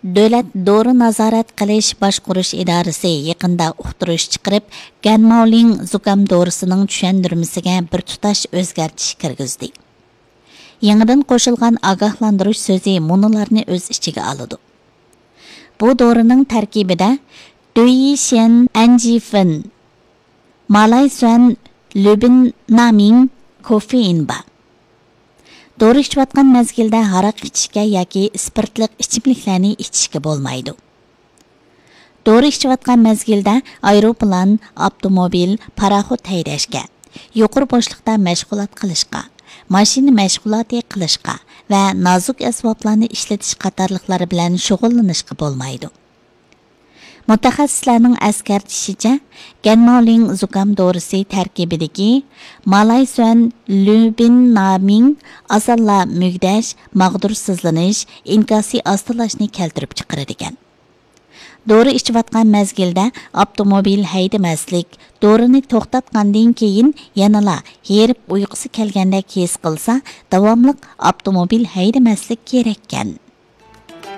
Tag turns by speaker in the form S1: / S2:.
S1: Davlat dori nazorat qilish boshqarish idorasi yaqinda uqtirish chiqarib, Ganmolin zukam dorisining tushuntirmasiga bir tutash o'zgartish kirgizdi. Yangidan qo'shilgan ogohlantirish so'zi munolarni o'z ichiga oladi. Bu dorining tarkibida Duishen Anjifen, Malaysuan Lubin naming kofein bor. Dori ichayotgan mezgilda haraq ichishga yoki spirtli ichimliklarni ichishga bo'lmaydi. Dori ichayotgan mezgilda aeroplan, avtomobil, paraxod haydashga, yuqori boshliqda mashg'ulot qilishga, mashina mashg'uloti qilishga va nozik asboblarni ishlatish qatorliqlari bilan shug'ullanishga bo'lmaydi. Mutaxassislarning eskartishicha, Ganmolin zukam dorisi tarkibidagi Malaysuan Lubin naming asalla mugdash, mag'dursizlanish, inkasi ostilashni keltirib chiqaradigan. Dori ichayotgan mezgilda avtomobil haydamaslik, dorini to'xtatgandan keyin yanala herib uyqusi kelgandek his qilsa, davomli avtomobil haydamaslik kerakkan.